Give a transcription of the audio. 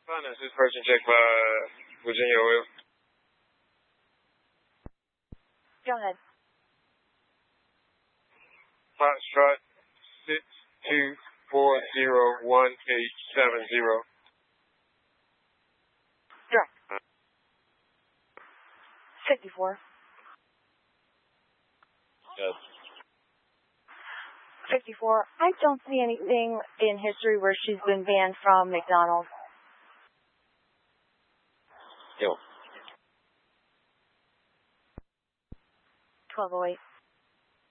Finances person check by Virginia Oil. Go ahead. Foxtrot 62401870. Direct. 54. Yes. 54. I don't see anything in history where she's been banned from McDonald's. Yo. 1208.